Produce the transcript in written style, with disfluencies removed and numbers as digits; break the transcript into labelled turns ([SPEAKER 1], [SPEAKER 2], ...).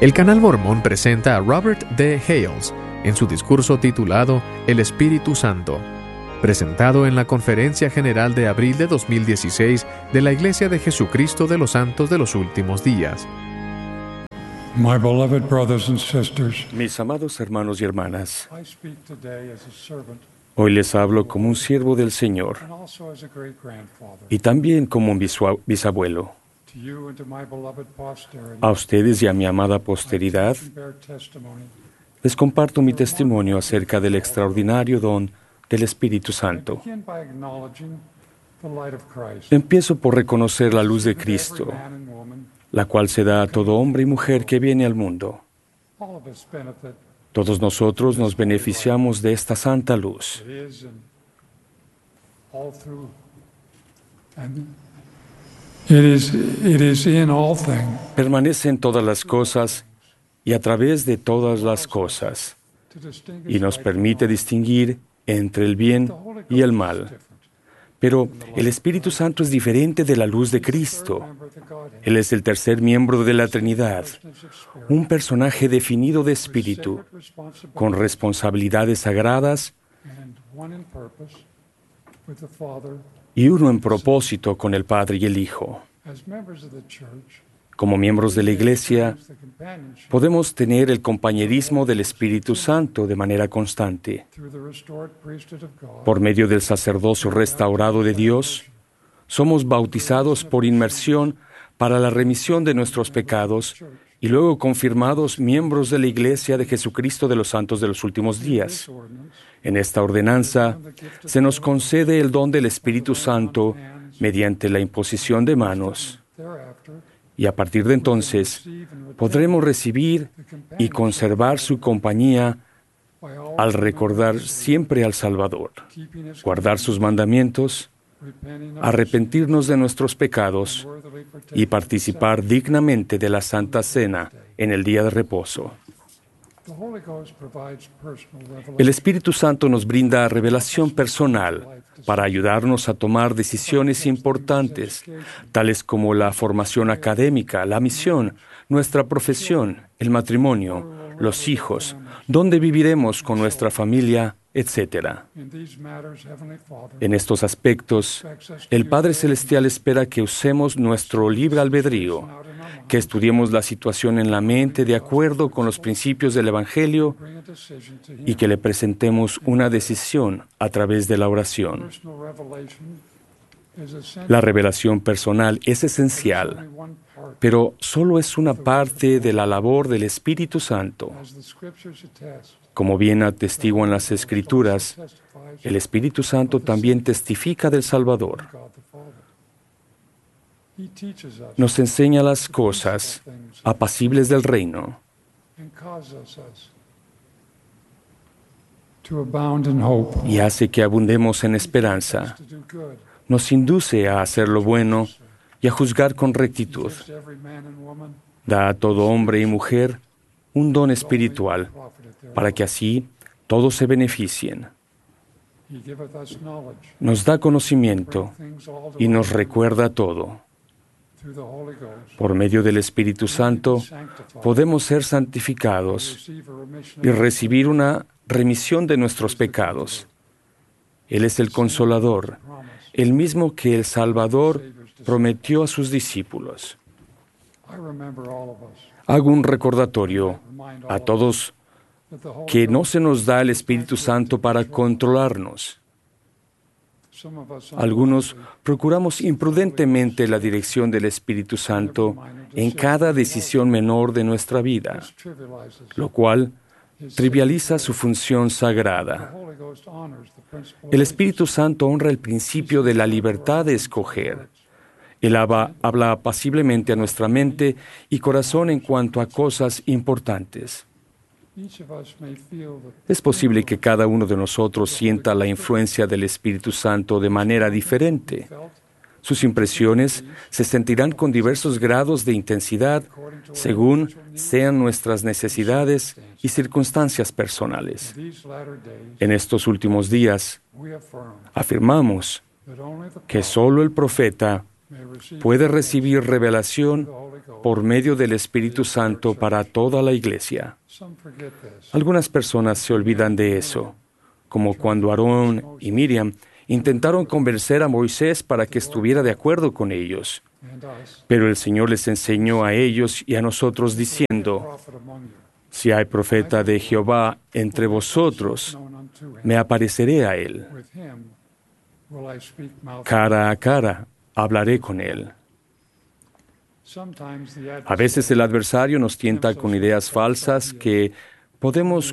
[SPEAKER 1] El Canal Mormón presenta a Robert D. Hales en su discurso titulado El Espíritu Santo, presentado en la Conferencia General de abril de 2016 de la Iglesia de Jesucristo de los Santos de los Últimos Días.
[SPEAKER 2] My beloved brothers and sisters,
[SPEAKER 3] Mis amados hermanos y hermanas,
[SPEAKER 2] I speak today as a servant
[SPEAKER 3] hoy les hablo como un siervo del Señor
[SPEAKER 2] and also as a great-grandfather.
[SPEAKER 3] y también como un bisabuelo.
[SPEAKER 2] To you and to my beloved posterity,
[SPEAKER 3] A ustedes y a mi amada posteridad
[SPEAKER 2] I bear testimony.
[SPEAKER 3] les comparto mi testimonio acerca del extraordinario don del Espíritu
[SPEAKER 2] I
[SPEAKER 3] Santo.
[SPEAKER 2] begin by acknowledging the light of Christ.
[SPEAKER 3] Empiezo por reconocer la luz de Cristo,
[SPEAKER 2] Every man and woman,
[SPEAKER 3] la cual se da a todo hombre y mujer que viene al mundo.
[SPEAKER 2] all of us benefit.
[SPEAKER 3] Todos nosotros nos beneficiamos de esta santa luz.
[SPEAKER 2] It is and all through, and it is in all things
[SPEAKER 3] Permanece en todas las cosas y a través de todas las cosas,
[SPEAKER 2] to distinguish
[SPEAKER 3] y nos
[SPEAKER 2] right
[SPEAKER 3] permite
[SPEAKER 2] from wrong.
[SPEAKER 3] distinguir entre el bien
[SPEAKER 2] The Holy
[SPEAKER 3] y el
[SPEAKER 2] Ghost is
[SPEAKER 3] mal.
[SPEAKER 2] different.
[SPEAKER 3] Pero el Espíritu Santo es diferente de la luz de
[SPEAKER 2] Third
[SPEAKER 3] Cristo.
[SPEAKER 2] member of the Godhead,
[SPEAKER 3] Él es el tercer miembro de la Trinidad,
[SPEAKER 2] richness of spirit,
[SPEAKER 3] un personaje definido de espíritu,
[SPEAKER 2] sacred responsibility,
[SPEAKER 3] con responsabilidades sagradas
[SPEAKER 2] and one in purpose with the Father.
[SPEAKER 3] y uno en propósito con el Padre y el Hijo.
[SPEAKER 2] As members of the church,
[SPEAKER 3] Como miembros de la Iglesia,
[SPEAKER 2] experience the companionship
[SPEAKER 3] podemos tener el compañerismo del Espíritu Santo de manera constante.
[SPEAKER 2] through the restored priesthood of God.
[SPEAKER 3] Por medio del sacerdocio restaurado de Dios, somos bautizados por inmersión para la remisión de nuestros pecados y luego confirmados miembros de la Iglesia de Jesucristo de los Santos de los Últimos días.
[SPEAKER 2] This ordinance,
[SPEAKER 3] En esta ordenanza se nos concede el don del Espíritu Santo mediante la imposición de manos,
[SPEAKER 2] thereafter,
[SPEAKER 3] y a partir de entonces
[SPEAKER 2] receive and retain
[SPEAKER 3] podremos recibir y conservar su compañía
[SPEAKER 2] by all
[SPEAKER 3] al recordar siempre al Salvador,
[SPEAKER 2] keeping his
[SPEAKER 3] guardar sus mandamientos,
[SPEAKER 2] repenting of
[SPEAKER 3] arrepentirnos de nuestros pecados
[SPEAKER 2] worthily
[SPEAKER 3] y
[SPEAKER 2] partake
[SPEAKER 3] participar dignamente de la Santa Cena en el día de reposo.
[SPEAKER 2] The Holy Ghost provides personal revelation.
[SPEAKER 3] El Espíritu Santo nos brinda revelación personal para ayudarnos a tomar decisiones importantes, tales como la formación académica, la misión, nuestra profesión, el matrimonio, los hijos, dónde viviremos con nuestra familia, etc.
[SPEAKER 2] In these matters, Heavenly Father
[SPEAKER 3] En estos aspectos, el Padre Celestial espera que usemos nuestro libre albedrío,
[SPEAKER 2] out in our mind,
[SPEAKER 3] que estudiemos la situación en la mente de acuerdo con los principios del Evangelio
[SPEAKER 2] bring a decision to
[SPEAKER 3] y
[SPEAKER 2] him.
[SPEAKER 3] que le presentemos una decisión a través de la oración.
[SPEAKER 2] Personal revelation is essential.
[SPEAKER 3] La revelación personal es
[SPEAKER 2] It's
[SPEAKER 3] esencial,
[SPEAKER 2] only one part.
[SPEAKER 3] pero solo es una parte de la labor del Espíritu Santo.
[SPEAKER 2] As the scriptures attest,
[SPEAKER 3] Como bien atestiguan las Escrituras,
[SPEAKER 2] testifies
[SPEAKER 3] el Espíritu Santo también testifica del Salvador.
[SPEAKER 2] God the Father. He teaches us
[SPEAKER 3] Nos enseña las cosas
[SPEAKER 2] things
[SPEAKER 3] apacibles del reino
[SPEAKER 2] and causes us to abound in hope,
[SPEAKER 3] y hace que abundemos en esperanza.
[SPEAKER 2] to do good.
[SPEAKER 3] Nos induce a hacer lo bueno y a juzgar con rectitud.
[SPEAKER 2] Gives to every man and woman
[SPEAKER 3] Da a todo hombre y mujer un don espiritual
[SPEAKER 2] profited thereof.
[SPEAKER 3] para que así todos se beneficien.
[SPEAKER 2] He giveth us knowledge,
[SPEAKER 3] Nos da conocimiento
[SPEAKER 2] things all to
[SPEAKER 3] y nos recuerda todo.
[SPEAKER 2] through the Holy Ghost.
[SPEAKER 3] Por medio del Espíritu Santo
[SPEAKER 2] Sanctified,
[SPEAKER 3] podemos ser santificados
[SPEAKER 2] receive a remission
[SPEAKER 3] y
[SPEAKER 2] of
[SPEAKER 3] recibir una remisión de nuestros pecados. Él es el Consolador,
[SPEAKER 2] promise.
[SPEAKER 3] el mismo que el Salvador prometió a sus discípulos.
[SPEAKER 2] I remember all of us.
[SPEAKER 3] Hago un recordatorio
[SPEAKER 2] Remind
[SPEAKER 3] a
[SPEAKER 2] all
[SPEAKER 3] todos
[SPEAKER 2] that the Holy
[SPEAKER 3] que no
[SPEAKER 2] Ghost,
[SPEAKER 3] se nos da el Espíritu Santo para controlarnos.
[SPEAKER 2] some of us
[SPEAKER 3] Algunos procuramos imprudentemente la dirección del Espíritu Santo en cada decisión menor de nuestra vida,
[SPEAKER 2] trivializes.
[SPEAKER 3] lo cual
[SPEAKER 2] His
[SPEAKER 3] trivializa su función
[SPEAKER 2] The
[SPEAKER 3] sagrada.
[SPEAKER 2] Holy Ghost honors the principle
[SPEAKER 3] El
[SPEAKER 2] of
[SPEAKER 3] Espíritu Santo honra el principio de la libertad de escoger. Él habla apaciblemente a nuestra mente y corazón en cuanto a cosas importantes.
[SPEAKER 2] each of us may feel that
[SPEAKER 3] Es posible que cada uno de nosotros sienta la influencia del Espíritu Santo de manera diferente.
[SPEAKER 2] felt
[SPEAKER 3] Sus impresiones se sentirán con diversos grados de intensidad según sean nuestras necesidades y circunstancias personales.
[SPEAKER 2] these latter days
[SPEAKER 3] En estos últimos días,
[SPEAKER 2] we affirm
[SPEAKER 3] afirmamos
[SPEAKER 2] that only the
[SPEAKER 3] que
[SPEAKER 2] prophet
[SPEAKER 3] solo el profeta puede recibir revelación por medio del Espíritu Santo para toda la iglesia. Algunas personas se olvidan de eso, como cuando Aarón y Miriam intentaron convencer a Moisés para que estuviera de acuerdo con ellos. Pero el Señor les enseñó a ellos y a nosotros diciendo: si hay profeta de Jehová entre vosotros, me apareceré a él. Cara a cara hablaré con él. A veces el adversario nos tienta con ideas falsas que podemos